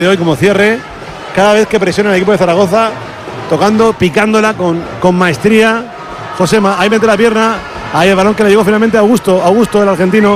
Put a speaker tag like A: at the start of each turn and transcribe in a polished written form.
A: de hoy como cierre, cada vez que presiona el equipo de Zaragoza, tocando, picándola con maestría. Josema, ahí mete la pierna, ahí el balón que le llegó finalmente a Augusto el argentino.